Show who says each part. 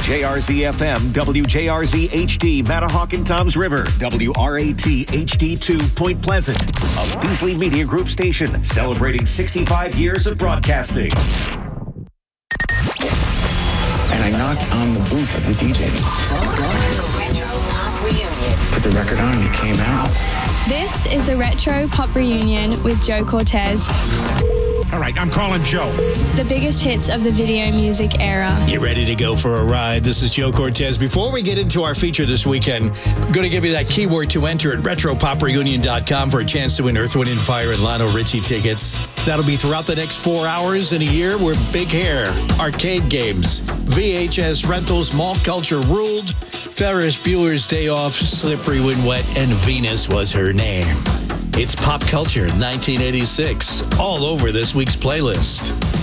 Speaker 1: WJRZ-FM, WJRZ-HD, Matahawk and Toms River, WRAT-HD2, Point Pleasant. A Beasley Media Group station celebrating 65 years of broadcasting.
Speaker 2: And I knocked on the booth of the DJ.
Speaker 3: Retro Pop Reunion.
Speaker 2: Put the record on and it came out.
Speaker 4: This is the Retro Pop Reunion with Joe Cortez.
Speaker 5: All right, I'm calling Joe.
Speaker 4: The biggest hits of the video music era.
Speaker 6: You ready to go for a ride? This is Joe Cortez. Before we get into our feature this weekend, I'm going to give you that keyword to enter at retropopreunion.com for a chance to win Earth, Wind & Fire and Lionel Richie tickets. That'll be throughout the next 4 hours in a year where big hair, arcade games, VHS rentals, mall culture ruled, Ferris Bueller's Day Off, Slippery When Wet, and Venus was her name. It's Pop Culture 1986, all over this week's playlist.